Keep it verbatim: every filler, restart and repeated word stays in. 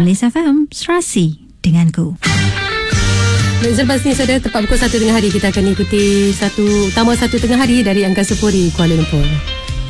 Perlis F M, Serasi denganku. Dan selepas ni saudara, tepat pukul satu tengah hari kita akan ikuti satu utama satu tengah hari dari Angkasa Puri Kuala Lumpur.